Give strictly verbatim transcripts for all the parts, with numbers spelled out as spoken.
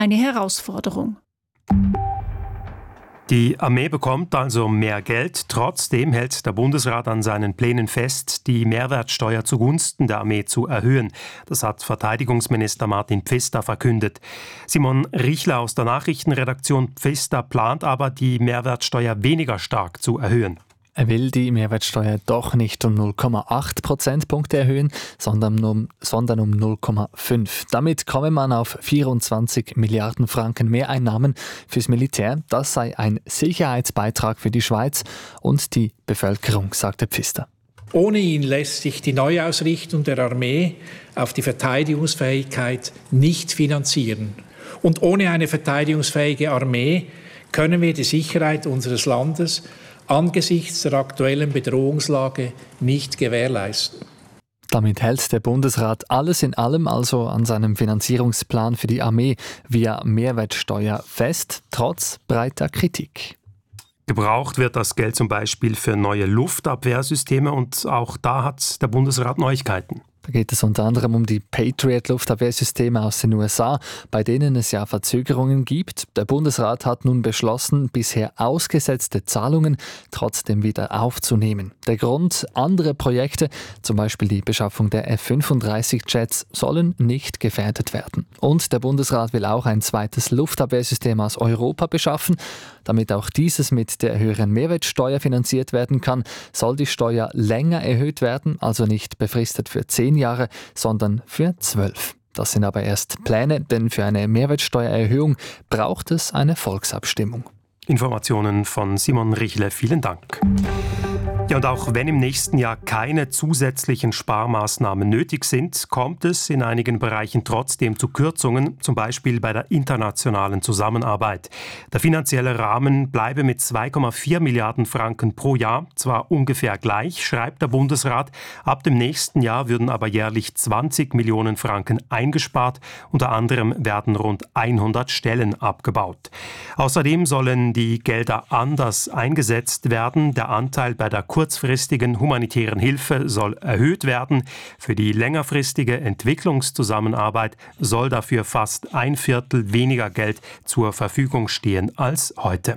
eine Herausforderung. Die Armee bekommt also mehr Geld. Trotzdem hält der Bundesrat an seinen Plänen fest, die Mehrwertsteuer zugunsten der Armee zu erhöhen. Das hat Verteidigungsminister Martin Pfister verkündet. Simon Richler aus der Nachrichtenredaktion Pfister plant aber, die Mehrwertsteuer weniger stark zu erhöhen. Er will die Mehrwertsteuer doch nicht um null Komma acht Prozentpunkte erhöhen, sondern um, sondern um null Komma fünf. Damit komme man auf vierundzwanzig Milliarden Franken Mehreinnahmen fürs Militär. Das sei ein Sicherheitsbeitrag für die Schweiz und die Bevölkerung, sagte Pfister. Ohne ihn lässt sich die Neuausrichtung der Armee auf die Verteidigungsfähigkeit nicht finanzieren. Und ohne eine verteidigungsfähige Armee können wir die Sicherheit unseres Landes angesichts der aktuellen Bedrohungslage nicht gewährleisten. Damit hält der Bundesrat alles in allem also an seinem Finanzierungsplan für die Armee via Mehrwertsteuer fest, trotz breiter Kritik. Gebraucht wird das Geld zum Beispiel für neue Luftabwehrsysteme und auch da hat der Bundesrat Neuigkeiten. Da geht es unter anderem um die Patriot-Luftabwehrsysteme aus den U S A, bei denen es ja Verzögerungen gibt. Der Bundesrat hat nun beschlossen, bisher ausgesetzte Zahlungen trotzdem wieder aufzunehmen. Der Grund: andere Projekte, zum Beispiel die Beschaffung der F fünfunddreißig Jets, sollen nicht gefährdet werden. Und der Bundesrat will auch ein zweites Luftabwehrsystem aus Europa beschaffen. Damit auch dieses mit der höheren Mehrwertsteuer finanziert werden kann, soll die Steuer länger erhöht werden, also nicht befristet für zehn Jahre, sondern für zwölf. Das sind aber erst Pläne, denn für eine Mehrwertsteuererhöhung braucht es eine Volksabstimmung. Informationen von Simon Richle, vielen Dank. Ja, und auch wenn im nächsten Jahr keine zusätzlichen Sparmaßnahmen nötig sind, kommt es in einigen Bereichen trotzdem zu Kürzungen, zum Beispiel bei der internationalen Zusammenarbeit. Der finanzielle Rahmen bleibe mit zwei Komma vier Milliarden Franken pro Jahr zwar ungefähr gleich, schreibt der Bundesrat. Ab dem nächsten Jahr würden aber jährlich zwanzig Millionen Franken eingespart. Unter anderem werden rund hundert Stellen abgebaut. Außerdem sollen die Gelder anders eingesetzt werden. Der Anteil bei der kurzfristigen humanitären Hilfe soll erhöht werden. Für die längerfristige Entwicklungszusammenarbeit soll dafür fast ein Viertel weniger Geld zur Verfügung stehen als heute.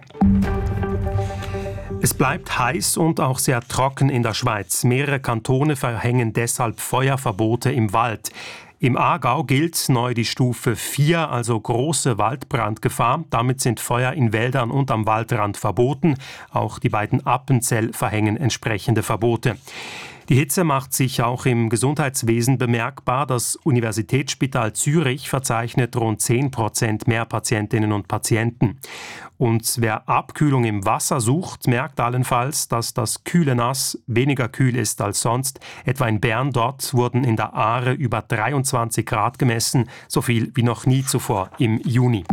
Es bleibt heiß und auch sehr trocken in der Schweiz. Mehrere Kantone verhängen deshalb Feuerverbote im Wald. Im Aargau gilt neu die Stufe vier, also große Waldbrandgefahr. Damit sind Feuer in Wäldern und am Waldrand verboten. Auch die beiden Appenzell verhängen entsprechende Verbote. Die Hitze macht sich auch im Gesundheitswesen bemerkbar. Das Universitätsspital Zürich verzeichnet rund zehn Prozent mehr Patientinnen und Patienten. Und wer Abkühlung im Wasser sucht, merkt allenfalls, dass das kühle Nass weniger kühl ist als sonst. Etwa in Bern, dort wurden in der Aare über dreiundzwanzig Grad gemessen, so viel wie noch nie zuvor im Juni.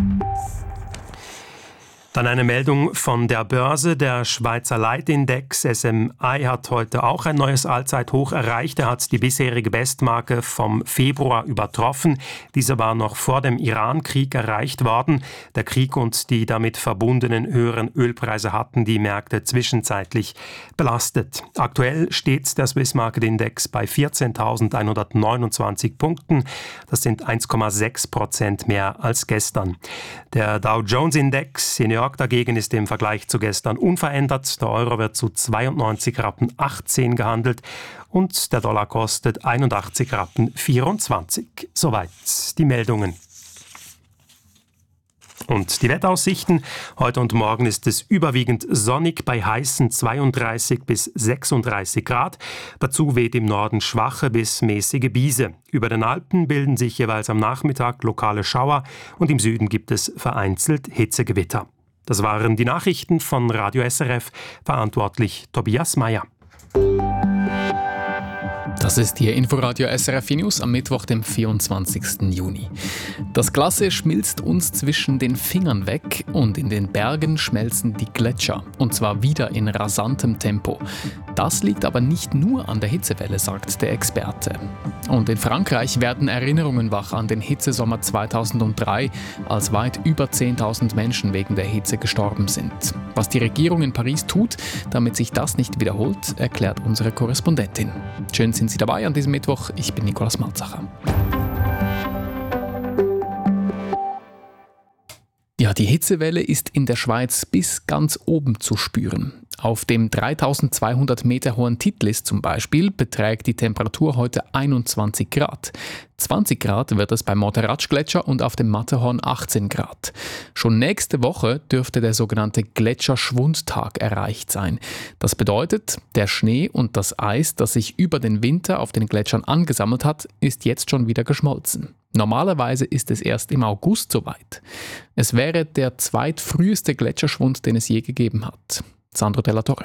Dann eine Meldung von der Börse. Der Schweizer Leitindex S M I hat heute auch ein neues Allzeithoch erreicht. Er hat die bisherige Bestmarke vom Februar übertroffen. Diese war noch vor dem Iran-Krieg erreicht worden. Der Krieg und die damit verbundenen höheren Ölpreise hatten die Märkte zwischenzeitlich belastet. Aktuell steht der Swiss Market Index bei vierzehntausendeinhundertneunundzwanzig Punkten. Das sind eins Komma sechs Prozent mehr als gestern. Der Dow Jones Index in New York dagegen ist im Vergleich zu gestern unverändert. Der Euro wird zu zweiundneunzig Rappen achtzehn gehandelt und der Dollar kostet einundachtzig Rappen vierundzwanzig. Soweit die Meldungen. Und die Wetteraussichten. Heute und morgen ist es überwiegend sonnig bei heißen zweiunddreißig bis sechsunddreißig Grad. Dazu weht im Norden schwache bis mäßige Biese. Über den Alpen bilden sich jeweils am Nachmittag lokale Schauer und im Süden gibt es vereinzelt Hitzegewitter. Das waren die Nachrichten von Radio S R F, verantwortlich Tobias Meyer. Das ist Ihr Inforadio S R F News am Mittwoch, dem vierundzwanzigsten Juni. Das Glasse schmilzt uns zwischen den Fingern weg und in den Bergen schmelzen die Gletscher. Und zwar wieder in rasantem Tempo. Das liegt aber nicht nur an der Hitzewelle, sagt der Experte. Und in Frankreich werden Erinnerungen wach an den Hitzesommer zweitausenddrei, als weit über zehntausend Menschen wegen der Hitze gestorben sind. Was die Regierung in Paris tut, damit sich das nicht wiederholt, erklärt unsere Korrespondentin. Schön sind Sie dabei an diesem Mittwoch. Ich bin Nikolaus Malzacher. Ja, die Hitzewelle ist in der Schweiz bis ganz oben zu spüren. Auf dem dreitausendzweihundert Meter hohen Titlis zum Beispiel beträgt die Temperatur heute einundzwanzig Grad. zwanzig Grad wird es beim Morteratsch-Gletscher und auf dem Matterhorn achtzehn Grad. Schon nächste Woche dürfte der sogenannte Gletscherschwundtag erreicht sein. Das bedeutet, der Schnee und das Eis, das sich über den Winter auf den Gletschern angesammelt hat, ist jetzt schon wieder geschmolzen. Normalerweise ist es erst im August soweit. Es wäre der zweitfrüheste Gletscherschwund, den es je gegeben hat. Sandro Della Torre.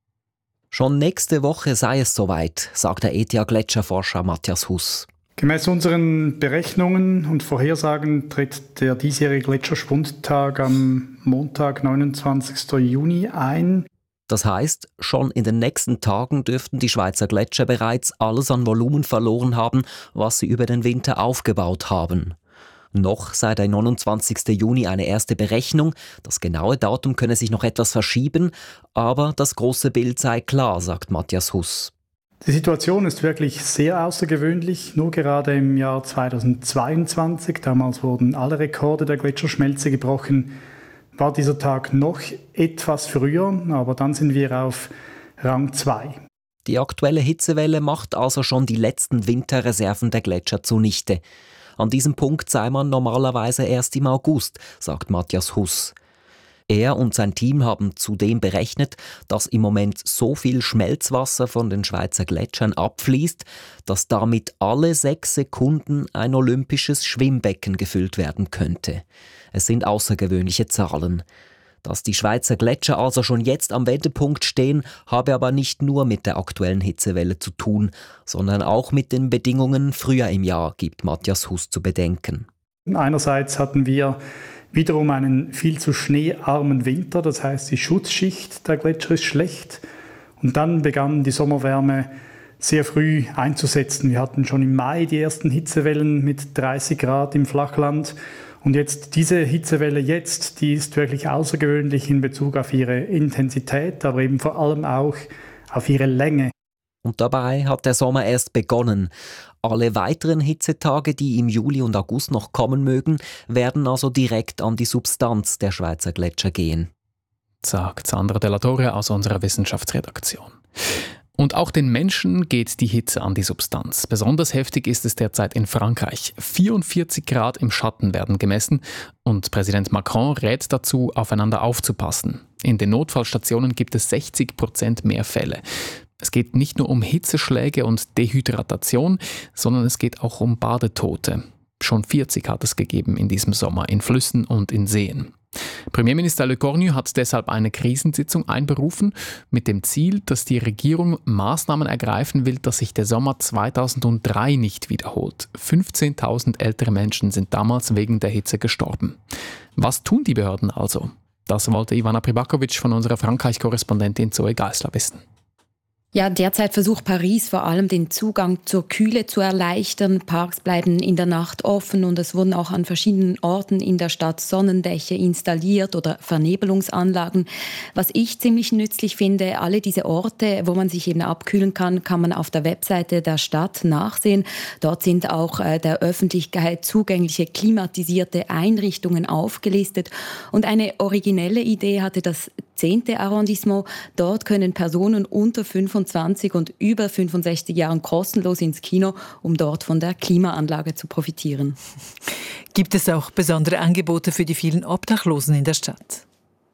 Schon nächste Woche sei es soweit, sagt der E T H-Gletscherforscher Matthias Huss. Gemäß unseren Berechnungen und Vorhersagen tritt der diesjährige Gletscherschwundtag am Montag, neunundzwanzigsten Juni ein. Das heißt, schon in den nächsten Tagen dürften die Schweizer Gletscher bereits alles an Volumen verloren haben, was sie über den Winter aufgebaut haben. Noch sei der neunundzwanzigsten Juni eine erste Berechnung. Das genaue Datum könne sich noch etwas verschieben, aber das große Bild sei klar, sagt Matthias Huss. Die Situation ist wirklich sehr außergewöhnlich. Nur gerade im Jahr zweitausendzweiundzwanzig, damals wurden alle Rekorde der Gletscherschmelze gebrochen, war dieser Tag noch etwas früher, aber dann sind wir auf Rang zwei. Die aktuelle Hitzewelle macht also schon die letzten Winterreserven der Gletscher zunichte. An diesem Punkt sei man normalerweise erst im August, sagt Matthias Huss. Er und sein Team haben zudem berechnet, dass im Moment so viel Schmelzwasser von den Schweizer Gletschern abfließt, dass damit alle sechs Sekunden ein olympisches Schwimmbecken gefüllt werden könnte. Es sind außergewöhnliche Zahlen. Dass die Schweizer Gletscher also schon jetzt am Wendepunkt stehen, habe aber nicht nur mit der aktuellen Hitzewelle zu tun, sondern auch mit den Bedingungen früher im Jahr, gibt Matthias Huss zu bedenken. Einerseits hatten wir wiederum einen viel zu schneearmen Winter, das heißt die Schutzschicht der Gletscher ist schlecht. Und dann begann die Sommerwärme sehr früh einzusetzen. Wir hatten schon im Mai die ersten Hitzewellen mit dreißig Grad im Flachland. Und jetzt diese Hitzewelle jetzt, die ist wirklich außergewöhnlich in Bezug auf ihre Intensität, aber eben vor allem auch auf ihre Länge. Und dabei hat der Sommer erst begonnen. Alle weiteren Hitzetage, die im Juli und August noch kommen mögen, werden also direkt an die Substanz der Schweizer Gletscher gehen. Sagt Sandra Della Torre aus unserer Wissenschaftsredaktion. Und auch den Menschen geht die Hitze an die Substanz. Besonders heftig ist es derzeit in Frankreich. vierundvierzig Grad im Schatten werden gemessen und Präsident Macron rät dazu, aufeinander aufzupassen. In den Notfallstationen gibt es sechzig Prozent mehr Fälle. Es geht nicht nur um Hitzeschläge und Dehydratation, sondern es geht auch um Badetote. Schon vierzig hat es gegeben in diesem Sommer in Flüssen und in Seen. Premierminister Le Cornu hat deshalb eine Krisensitzung einberufen mit dem Ziel, dass die Regierung Maßnahmen ergreifen will, dass sich der Sommer zweitausenddrei nicht wiederholt. fünfzehntausend ältere Menschen sind damals wegen der Hitze gestorben. Was tun die Behörden also? Das wollte Ivana Pribakovic von unserer Frankreich-Korrespondentin Zoe Geisler wissen. Ja, derzeit versucht Paris vor allem den Zugang zur Kühle zu erleichtern. Parks bleiben in der Nacht offen und es wurden auch an verschiedenen Orten in der Stadt Sonnendächer installiert oder Vernebelungsanlagen. Was ich ziemlich nützlich finde, alle diese Orte, wo man sich eben abkühlen kann, kann man auf der Webseite der Stadt nachsehen. Dort sind auch äh, der Öffentlichkeit zugängliche klimatisierte Einrichtungen aufgelistet. Und eine originelle Idee hatte das zehnte Arrondissement. Dort können Personen unter fünfundzwanzig und über fünfundsechzig Jahren kostenlos ins Kino, um dort von der Klimaanlage zu profitieren. Gibt es auch besondere Angebote für die vielen Obdachlosen in der Stadt?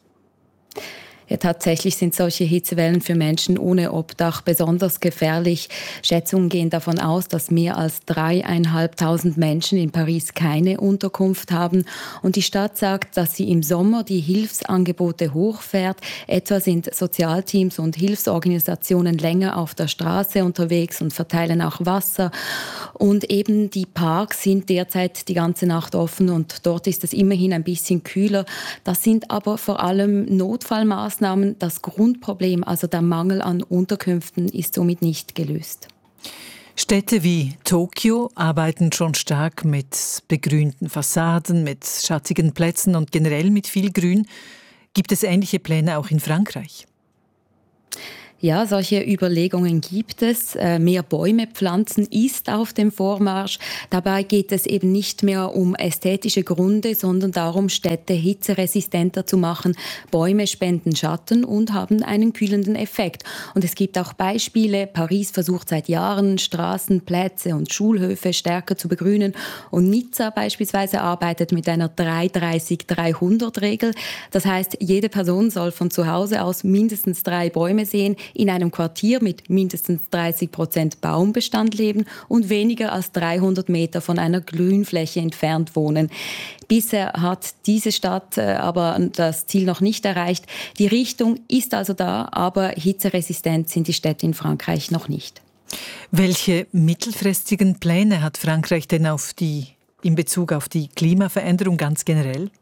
Ja, tatsächlich sind solche Hitzewellen für Menschen ohne Obdach besonders gefährlich. Schätzungen gehen davon aus, dass mehr als dreieinhalbtausend Menschen in Paris keine Unterkunft haben. Und die Stadt sagt, dass sie im Sommer die Hilfsangebote hochfährt. Etwa sind Sozialteams und Hilfsorganisationen länger auf der Straße unterwegs und verteilen auch Wasser. Und eben die Parks sind derzeit die ganze Nacht offen und dort ist es immerhin ein bisschen kühler. Das sind aber vor allem Notfallmaßnahmen. Das Grundproblem, also der Mangel an Unterkünften, ist somit nicht gelöst. Städte wie Tokio arbeiten schon stark mit begrünten Fassaden, mit schattigen Plätzen und generell mit viel Grün. Gibt es ähnliche Pläne auch in Frankreich? Ja, solche Überlegungen gibt es. Mehr Bäume pflanzen ist auf dem Vormarsch. Dabei geht es eben nicht mehr um ästhetische Gründe, sondern darum, Städte hitzeresistenter zu machen. Bäume spenden Schatten und haben einen kühlenden Effekt. Und es gibt auch Beispiele. Paris versucht seit Jahren, Straßen, Plätze und Schulhöfe stärker zu begrünen. Und Nizza beispielsweise arbeitet mit einer drei dreißig dreihundert Regel. Das heißt, jede Person soll von zu Hause aus mindestens drei Bäume sehen, in einem Quartier mit mindestens dreißig Prozent Baumbestand leben und weniger als dreihundert Meter von einer Grünfläche entfernt wohnen. Bisher hat diese Stadt aber das Ziel noch nicht erreicht. Die Richtung ist also da, aber hitzeresistent sind die Städte in Frankreich noch nicht. Welche mittelfristigen Pläne hat Frankreich denn auf die, in Bezug auf die Klimaveränderung ganz generell?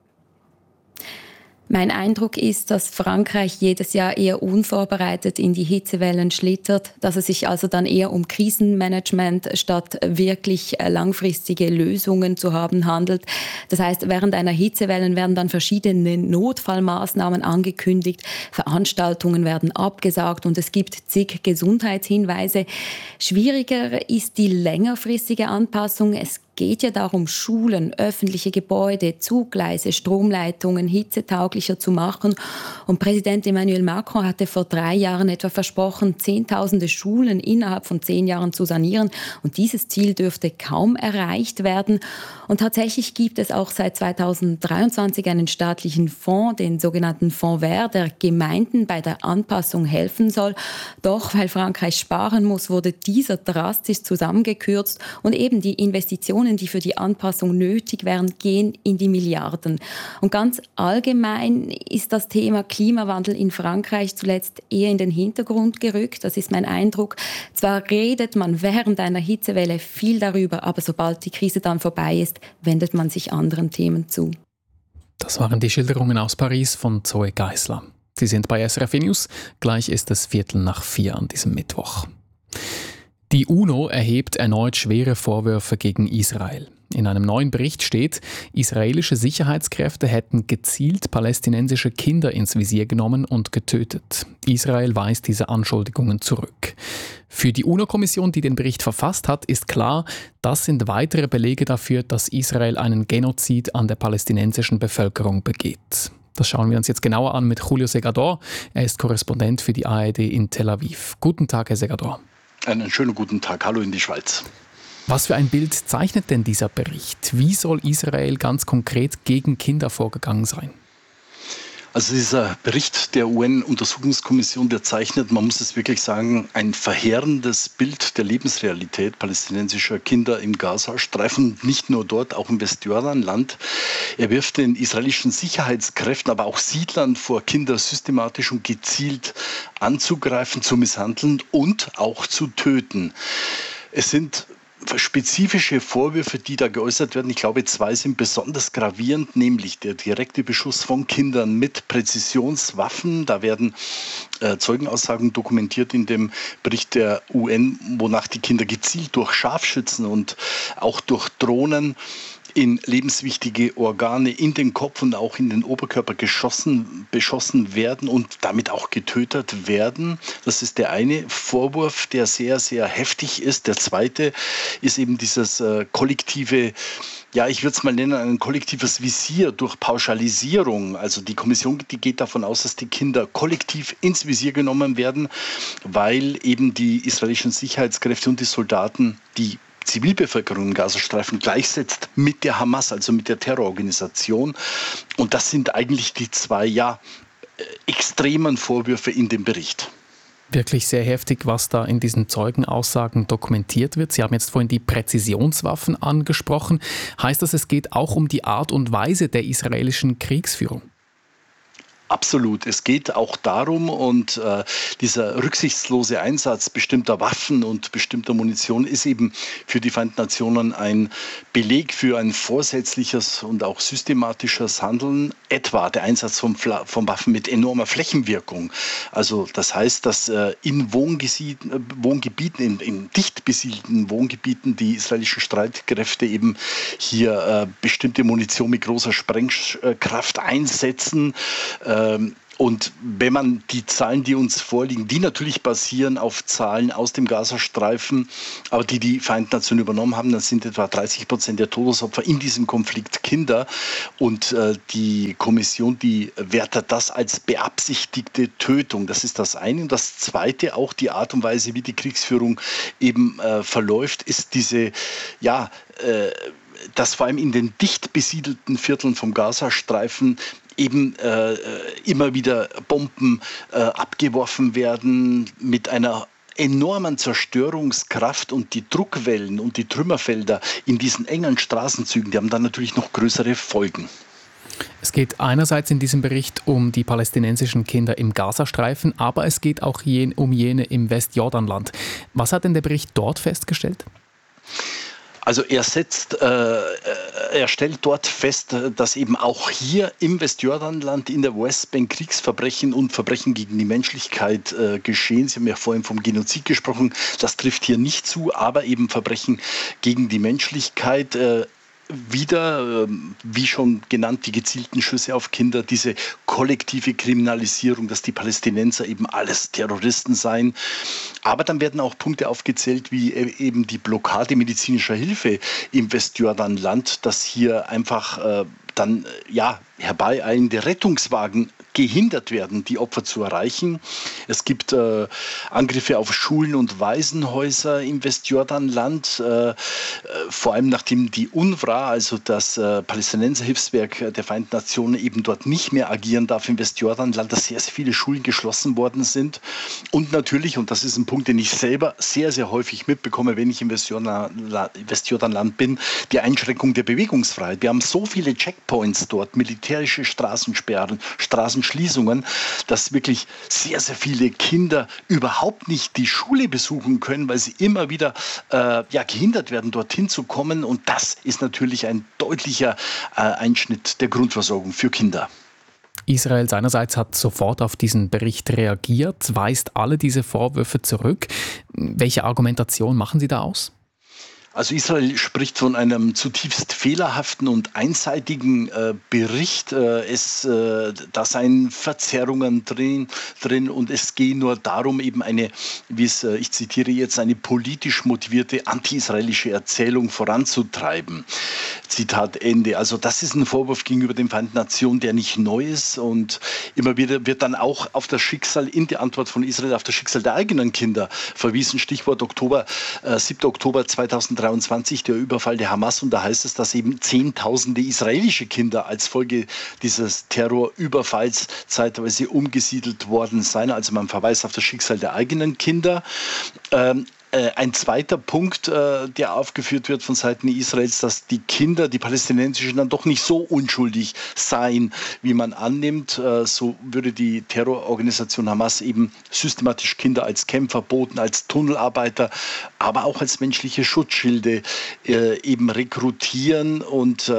Mein Eindruck ist, dass Frankreich jedes Jahr eher unvorbereitet in die Hitzewellen schlittert, dass es sich also dann eher um Krisenmanagement statt wirklich langfristige Lösungen zu haben handelt. Das heißt, während einer Hitzewelle werden dann verschiedene Notfallmaßnahmen angekündigt, Veranstaltungen werden abgesagt und es gibt zig Gesundheitshinweise. Schwieriger ist die längerfristige Anpassung. Es geht ja darum, Schulen, öffentliche Gebäude, Zuggleise, Stromleitungen hitzetauglicher zu machen. Und Präsident Emmanuel Macron hatte vor drei Jahren etwa versprochen, Zehntausende Schulen innerhalb von zehn Jahren zu sanieren. Und dieses Ziel dürfte kaum erreicht werden. Und tatsächlich gibt es auch seit zweitausenddreiundzwanzig einen staatlichen Fonds, den sogenannten Fonds Vert, der Gemeinden bei der Anpassung helfen soll. Doch weil Frankreich sparen muss, wurde dieser drastisch zusammengekürzt und eben die Investitionen, die für die Anpassung nötig wären, gehen in die Milliarden. Und ganz allgemein ist das Thema Klimawandel in Frankreich zuletzt eher in den Hintergrund gerückt. Das ist mein Eindruck. Zwar redet man während einer Hitzewelle viel darüber, aber sobald die Krise dann vorbei ist, wendet man sich anderen Themen zu. Das waren die Schilderungen aus Paris von Zoe Geisler. Sie sind bei S R F News. Gleich ist es Viertel nach vier an diesem Mittwoch. Die UNO erhebt erneut schwere Vorwürfe gegen Israel. In einem neuen Bericht steht, israelische Sicherheitskräfte hätten gezielt palästinensische Kinder ins Visier genommen und getötet. Israel weist diese Anschuldigungen zurück. Für die UNO-Kommission, die den Bericht verfasst hat, ist klar, das sind weitere Belege dafür, dass Israel einen Genozid an der palästinensischen Bevölkerung begeht. Das schauen wir uns jetzt genauer an mit Julio Segador. Er ist Korrespondent für die A R D in Tel Aviv. Guten Tag, Herr Segador. Einen schönen guten Tag. Hallo in die Schweiz. Was für ein Bild zeichnet denn dieser Bericht? Wie soll Israel ganz konkret gegen Kinder vorgegangen sein? Also dieser Bericht der U N-Untersuchungskommission, der zeichnet, man muss es wirklich sagen, ein verheerendes Bild der Lebensrealität palästinensischer Kinder im Gazastreifen, nicht nur dort, auch im Westjordanland. Er wirft den israelischen Sicherheitskräften, aber auch Siedlern vor, Kinder systematisch und gezielt anzugreifen, zu misshandeln und auch zu töten. Es sind spezifische Vorwürfe, die da geäußert werden. Ich glaube, zwei sind besonders gravierend, nämlich der direkte Beschuss von Kindern mit Präzisionswaffen. Da werden äh, Zeugenaussagen dokumentiert in dem Bericht der U N, wonach die Kinder gezielt durch Scharfschützen und auch durch Drohnen in lebenswichtige Organe in den Kopf und auch in den Oberkörper geschossen, beschossen werden und damit auch getötet werden. Das ist der eine Vorwurf, der sehr, sehr heftig ist. Der zweite ist eben dieses äh, kollektive, ja, ich würde es mal nennen, ein kollektives Visier durch Pauschalisierung. Also die Kommission, die geht davon aus, dass die Kinder kollektiv ins Visier genommen werden, weil eben die israelischen Sicherheitskräfte und die Soldaten die Zivilbevölkerung im Gazastreifen gleichsetzt mit der Hamas, also mit der Terrororganisation. Und das sind eigentlich die zwei ja, extremen Vorwürfe in dem Bericht. Wirklich sehr heftig, was da in diesen Zeugenaussagen dokumentiert wird. Sie haben jetzt vorhin die Präzisionswaffen angesprochen. Heißt das, es geht auch um die Art und Weise der israelischen Kriegsführung? Absolut. Es geht auch darum, und äh, dieser rücksichtslose Einsatz bestimmter Waffen und bestimmter Munition ist eben für die Vereinten Nationen ein Beleg für ein vorsätzliches und auch systematisches Handeln, etwa der Einsatz von, von Waffen mit enormer Flächenwirkung. Also das heißt, dass äh, in Wohngebieten, Wohngebieten in, in dicht besiedelten Wohngebieten die israelischen Streitkräfte eben hier äh, bestimmte Munition mit großer Sprengkraft einsetzen, äh, Und wenn man die Zahlen, die uns vorliegen, die natürlich basieren auf Zahlen aus dem Gazastreifen, aber die die Vereinten Nationen übernommen haben, dann sind etwa dreißig Prozent der Todesopfer in diesem Konflikt Kinder. Und äh, die Kommission, die wertet das als beabsichtigte Tötung. Das ist das eine. Und das zweite, auch die Art und Weise, wie die Kriegsführung eben äh, verläuft, ist diese, ja, äh, dass vor allem in den dicht besiedelten Vierteln vom Gazastreifen eben äh, immer wieder Bomben äh, abgeworfen werden mit einer enormen Zerstörungskraft, und die Druckwellen und die Trümmerfelder in diesen engen Straßenzügen, die haben dann natürlich noch größere Folgen. Es geht einerseits in diesem Bericht um die palästinensischen Kinder im Gazastreifen, aber es geht auch jen, um jene im Westjordanland. Was hat denn der Bericht dort festgestellt? Also er setzt, äh, er stellt dort fest, dass eben auch hier im Westjordanland, in der Westbank, Kriegsverbrechen und Verbrechen gegen die Menschlichkeit äh, geschehen. Sie haben ja vorhin vom Genozid gesprochen. Das trifft hier nicht zu, aber eben Verbrechen gegen die Menschlichkeit. Äh, Wieder, wie schon genannt, die gezielten Schüsse auf Kinder, diese kollektive Kriminalisierung, dass die Palästinenser eben alles Terroristen seien. Aber dann werden auch Punkte aufgezählt, wie eben die Blockade medizinischer Hilfe im Westjordanland, dass hier einfach äh, dann ja herbeieilende Rettungswagen gehindert werden, die Opfer zu erreichen. Es gibt äh, Angriffe auf Schulen und Waisenhäuser im Westjordanland, äh, äh, vor allem nachdem die UNRWA, also das äh, Palästinenserhilfswerk der Vereinten Nationen, eben dort nicht mehr agieren darf im Westjordanland, dass sehr, sehr viele Schulen geschlossen worden sind. Und natürlich, und das ist ein Punkt, den ich selber sehr, sehr häufig mitbekomme, wenn ich im Westjordanland, Westjordanland bin, die Einschränkung der Bewegungsfreiheit. Wir haben so viele Checkpoints dort, militärische Straßensperren, Straßenschließungen, dass wirklich sehr, sehr viele Kinder überhaupt nicht die Schule besuchen können, weil sie immer wieder äh, ja, gehindert werden, dorthin zu kommen. Und das ist natürlich ein deutlicher äh, Einschnitt der Grundversorgung für Kinder. Israel seinerseits hat sofort auf diesen Bericht reagiert, weist alle diese Vorwürfe zurück. Welche Argumentation machen Sie da aus? Also Israel spricht von einem zutiefst fehlerhaften und einseitigen äh, Bericht. Äh, es, äh, da seien Verzerrungen drin, drin und es gehe nur darum, eben eine, wie es, äh, ich zitiere jetzt, eine politisch motivierte anti-israelische Erzählung voranzutreiben. Zitat Ende. Also das ist ein Vorwurf gegenüber den Vereinten Nationen, der nicht neu ist, und immer wieder wird dann auch auf das Schicksal, in der Antwort von Israel, auf das Schicksal der eigenen Kinder verwiesen. Stichwort Oktober, äh, siebter Oktober zweitausenddreiundzwanzig, der Überfall der Hamas, und da heißt es, dass eben Zehntausende israelische Kinder als Folge dieses Terrorüberfalls zeitweise umgesiedelt worden seien. Also man verweist auf das Schicksal der eigenen Kinder. Ähm, Ein zweiter Punkt, der aufgeführt wird von Seiten Israels, dass die Kinder, die palästinensischen, dann doch nicht so unschuldig seien, wie man annimmt. So würde die Terrororganisation Hamas eben systematisch Kinder als Kämpfer, Boten, als Tunnelarbeiter, aber auch als menschliche Schutzschilde eben rekrutieren. Und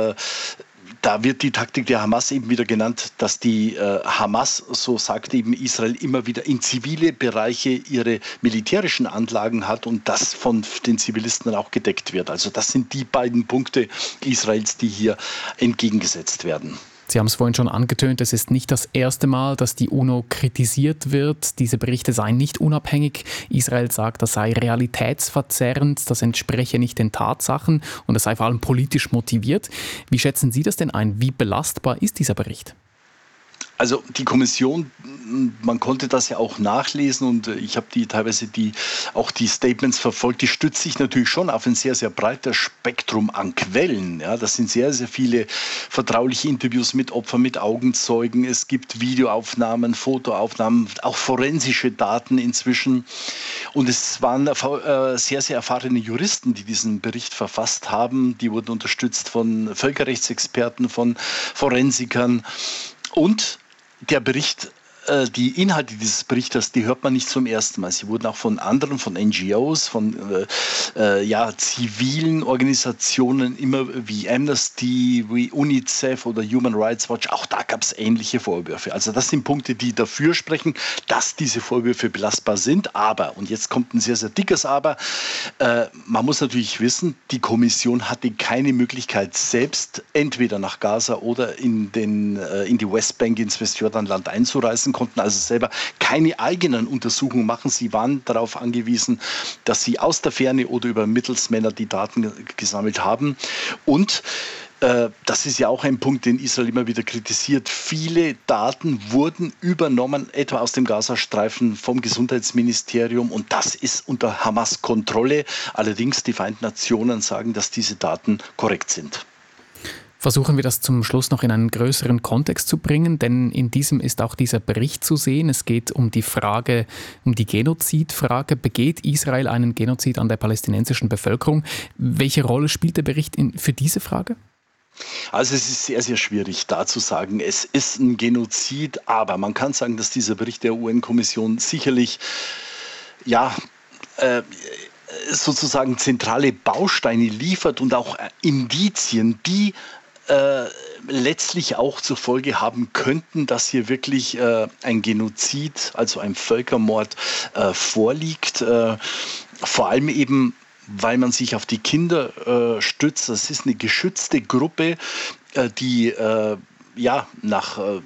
da wird die Taktik der Hamas eben wieder genannt, dass die äh, Hamas, so sagt eben Israel, immer wieder in zivile Bereiche ihre militärischen Anlagen hat und das von den Zivilisten dann auch gedeckt wird. Also das sind die beiden Punkte Israels, die hier entgegengesetzt werden. Sie haben es vorhin schon angetönt, es ist nicht das erste Mal, dass die UNO kritisiert wird. Diese Berichte seien nicht unabhängig. Israel sagt, das sei realitätsverzerrend, das entspreche nicht den Tatsachen und es sei vor allem politisch motiviert. Wie schätzen Sie das denn ein? Wie belastbar ist dieser Bericht? Also die Kommission, man konnte das ja auch nachlesen, und ich habe die teilweise die, auch die Statements verfolgt, die stützt sich natürlich schon auf ein sehr, sehr breites Spektrum an Quellen. Ja, das sind sehr, sehr viele vertrauliche Interviews mit Opfern, mit Augenzeugen. Es gibt Videoaufnahmen, Fotoaufnahmen, auch forensische Daten inzwischen. Und es waren äh, sehr, sehr erfahrene Juristen, die diesen Bericht verfasst haben. Die wurden unterstützt von Völkerrechtsexperten, von Forensikern. Und der Bericht die Inhalte dieses Berichtes, die hört man nicht zum ersten Mal. Sie wurden auch von anderen, von N G Os, von äh, ja, zivilen Organisationen, immer wie Amnesty, wie UNICEF oder Human Rights Watch, auch da gab es ähnliche Vorwürfe. Also das sind Punkte, die dafür sprechen, dass diese Vorwürfe belastbar sind. Aber, und jetzt kommt ein sehr, sehr dickes Aber, äh, man muss natürlich wissen, die Kommission hatte keine Möglichkeit, selbst entweder nach Gaza oder in, den, äh, in die Westbank, ins Westjordanland einzureisen, konnten also selber keine eigenen Untersuchungen machen. Sie waren darauf angewiesen, dass sie aus der Ferne oder über Mittelsmänner die Daten gesammelt haben. Und äh, das ist ja auch ein Punkt, den Israel immer wieder kritisiert. Viele Daten wurden übernommen, etwa aus dem Gazastreifen vom Gesundheitsministerium. Und das ist unter Hamas Kontrolle. Allerdings die Vereinten Nationen sagen, dass diese Daten korrekt sind. Versuchen wir das zum Schluss noch in einen größeren Kontext zu bringen, denn in diesem ist auch dieser Bericht zu sehen. Es geht um die Frage, um die Genozidfrage. Begeht Israel einen Genozid an der palästinensischen Bevölkerung? Welche Rolle spielt der Bericht in, für diese Frage? Also es ist sehr, sehr schwierig da zu sagen, es ist ein Genozid, aber man kann sagen, dass dieser Bericht der U N-Kommission sicherlich, ja, äh, sozusagen zentrale Bausteine liefert und auch Indizien, die äh, letztlich auch zur Folge haben könnten, dass hier wirklich äh, ein Genozid, also ein Völkermord äh, vorliegt. Äh, vor allem eben, weil man sich auf die Kinder äh, stützt. Das ist eine geschützte Gruppe, äh, die äh, ja nach äh,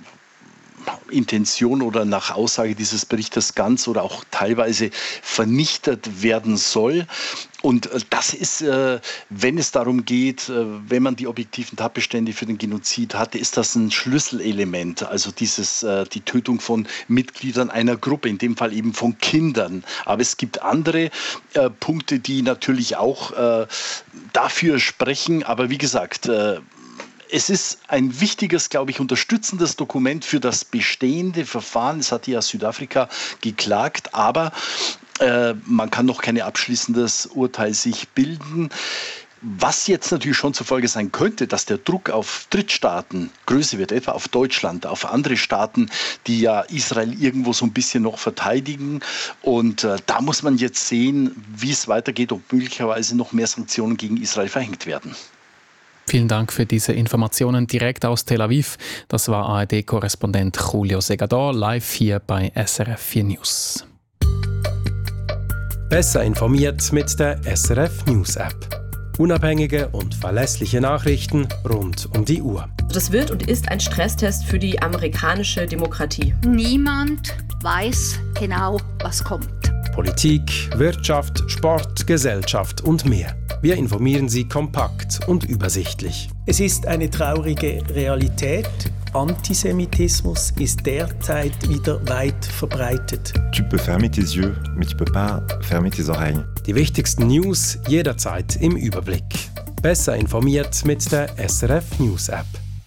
Intention oder nach Aussage dieses Berichtes ganz oder auch teilweise vernichtet werden soll. Und das ist, wenn es darum geht, wenn man die objektiven Tatbestände für den Genozid hatte, ist das ein Schlüsselelement. Also dieses, die Tötung von Mitgliedern einer Gruppe, in dem Fall eben von Kindern. Aber es gibt andere Punkte, die natürlich auch dafür sprechen. Aber wie gesagt, es ist ein wichtiges, glaube ich, unterstützendes Dokument für das bestehende Verfahren. Es hat ja Südafrika geklagt, aber äh, man kann noch kein abschließendes Urteil sich bilden. Was jetzt natürlich schon zur Folge sein könnte, dass der Druck auf Drittstaaten größer wird, etwa auf Deutschland, auf andere Staaten, die ja Israel irgendwo so ein bisschen noch verteidigen. Und äh, da muss man jetzt sehen, wie es weitergeht, ob möglicherweise noch mehr Sanktionen gegen Israel verhängt werden. Vielen Dank für diese Informationen direkt aus Tel Aviv. Das war A R D-Korrespondent Julio Segador, live hier bei S R F vier News. Besser informiert mit der S R F News App. Unabhängige und verlässliche Nachrichten rund um die Uhr. Das wird und ist ein Stresstest für die amerikanische Demokratie. Niemand weiß genau, was kommt. Politik, Wirtschaft, Sport, Gesellschaft und mehr. Wir informieren Sie kompakt und übersichtlich. Es ist eine traurige Realität. Antisemitismus ist derzeit wieder weit verbreitet. Tu peux fermer tes yeux, mais tu peux pas fermer tes oreilles. Die wichtigsten News jederzeit im Überblick. Besser informiert mit der S R F News App.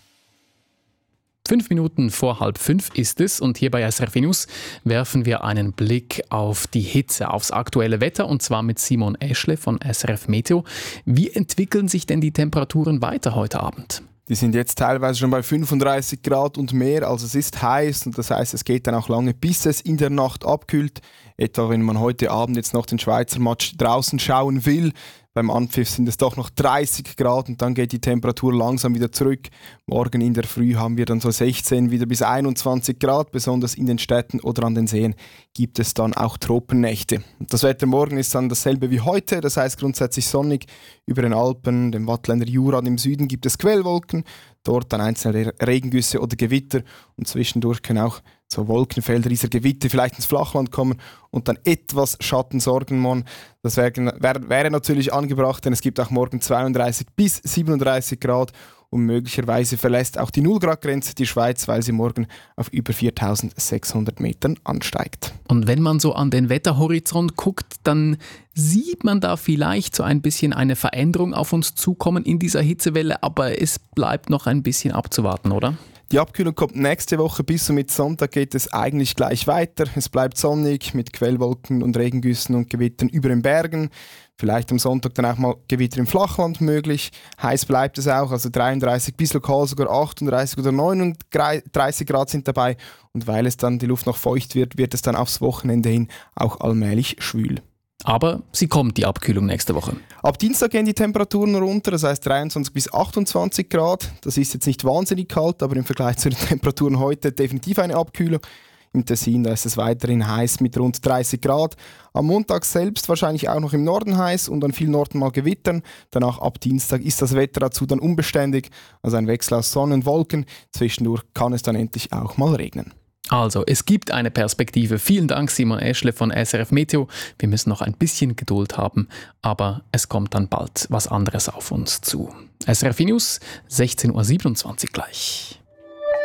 Fünf Minuten vor halb fünf ist es und hier bei S R F News werfen wir einen Blick auf die Hitze, aufs aktuelle Wetter und zwar mit Simon Eschle von S R F Meteo. Wie entwickeln sich denn die Temperaturen weiter heute Abend? Die sind jetzt teilweise schon bei fünfunddreißig Grad und mehr, also es ist heiß und das heißt, es geht dann auch lange, bis es in der Nacht abkühlt. Etwa wenn man heute Abend jetzt noch den Schweizer Match draußen schauen will, beim Anpfiff sind es doch noch dreißig Grad und dann geht die Temperatur langsam wieder zurück. Morgen in der Früh haben wir dann so sechzehn wieder bis einundzwanzig Grad. Besonders in den Städten oder an den Seen gibt es dann auch Tropennächte. Und das Wetter morgen ist dann dasselbe wie heute, das heißt grundsätzlich sonnig. Über den Alpen, dem Wattländer Jura und im Süden gibt es Quellwolken. Dort dann einzelne Regengüsse oder Gewitter und zwischendurch können auch so Wolkenfelder dieser Gewitter vielleicht ins Flachland kommen und dann etwas Schatten sorgen man. Das wäre, wäre, wäre natürlich angebracht, denn es gibt auch morgen zweiunddreißig bis siebenunddreißig Grad und möglicherweise verlässt auch die null Grad Grenze die Schweiz, weil sie morgen auf über viertausendsechshundert Metern ansteigt. Und wenn man so an den Wetterhorizont guckt, dann sieht man da vielleicht so ein bisschen eine Veränderung auf uns zukommen in dieser Hitzewelle, aber es bleibt noch ein bisschen abzuwarten, oder? Die Abkühlung kommt nächste Woche, bis zum Sonntag geht es eigentlich gleich weiter. Es bleibt sonnig mit Quellwolken und Regengüssen und Gewittern über den Bergen. Vielleicht am Sonntag dann auch mal Gewitter im Flachland möglich. Heiß bleibt es auch, also dreiunddreißig bis lokal sogar achtunddreißig oder neununddreißig Grad sind dabei. Und weil es dann die Luft noch feucht wird, wird es dann aufs Wochenende hin auch allmählich schwül. Aber sie kommt, die Abkühlung nächste Woche. Ab Dienstag gehen die Temperaturen runter, das heißt dreiundzwanzig bis achtundzwanzig Grad. Das ist jetzt nicht wahnsinnig kalt, aber im Vergleich zu den Temperaturen heute definitiv eine Abkühlung. Im Tessin, da ist es weiterhin heiß mit rund dreißig Grad. Am Montag selbst wahrscheinlich auch noch im Norden heiß und an vielen Orten mal Gewittern. Danach ab Dienstag ist das Wetter dazu dann unbeständig, also ein Wechsel aus Sonne und Wolken. Zwischendurch kann es dann endlich auch mal regnen. Also, es gibt eine Perspektive. Vielen Dank, Simon Eschle von S R F Meteo. Wir müssen noch ein bisschen Geduld haben, aber es kommt dann bald was anderes auf uns zu. S R F News, sechzehn Uhr siebenundzwanzig gleich.